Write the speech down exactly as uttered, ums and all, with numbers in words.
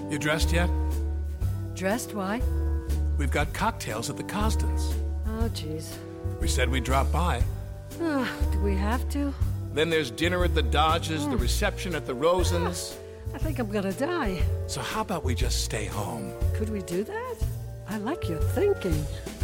You dressed yet? Dressed? Why? We've got cocktails at the Costons. Oh, jeez. We said we'd drop by. Uh, do we have to? Then there's dinner at the Dodges, the reception at the Rosens. I think I'm gonna die. So how about we just stay home? Could we do that? I like your thinking.